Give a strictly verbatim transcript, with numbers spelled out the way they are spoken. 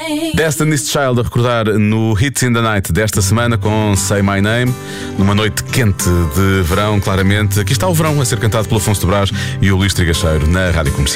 Destiny's Child a recordar no Hits in the Night desta semana com Say My Name, numa noite quente de verão, claramente. Aqui está o verão a ser cantado pelo Afonso de Brás e o Luís Trigacheiro na Rádio Comercial.